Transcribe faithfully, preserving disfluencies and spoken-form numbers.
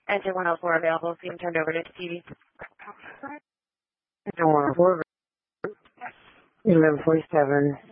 Enter one oh four available, so you can turn it over to T V. Enter one oh four, eleven forty-seven.